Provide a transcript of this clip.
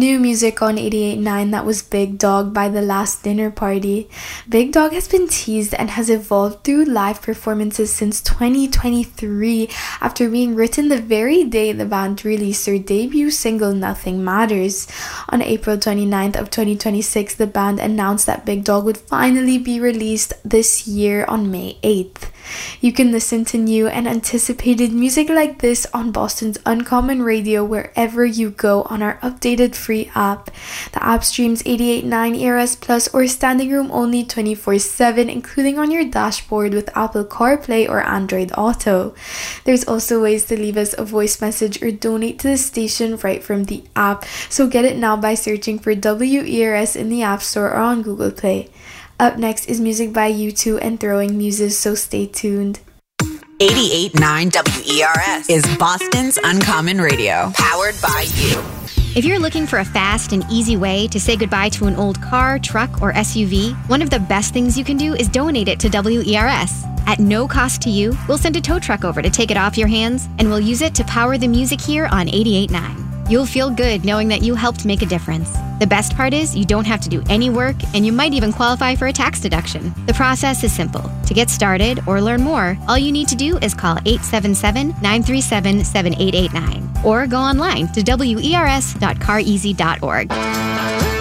New music on 88.9, that was Big Dog by The Last Dinner Party. Big Dog has been teased and has evolved through live performances since 2023 after being written the very day the band released their debut single Nothing Matters. On April 29th of 2026, the band announced that Big Dog would finally be released this year on May 8th. You can listen to new and anticipated music like this on Boston's Uncommon Radio wherever you go on our updated free app. The app streams 88.9 Eras Plus or Standing Room only 24/7, including on your dashboard with Apple CarPlay or Android Auto. There's also ways to leave us a voice message or donate to the station right from the app, so get it now by searching for WERS in the App Store or on Google Play. Up next is music by U2 and Throwing Muses, so stay tuned. 88.9 WERS is Boston's Uncommon Radio, powered by you. If you're looking for a fast and easy way to say goodbye to an old car, truck, or SUV, one of the best things you can do is donate it to WERS. At no cost to you, we'll send a tow truck over to take it off your hands, and we'll use it to power the music here on 88.9. You'll feel good knowing that you helped make a difference. The best part is you don't have to do any work, and you might even qualify for a tax deduction. The process is simple. To get started or learn more, all you need to do is call 877-937-7889 or go online to wers.careasy.org.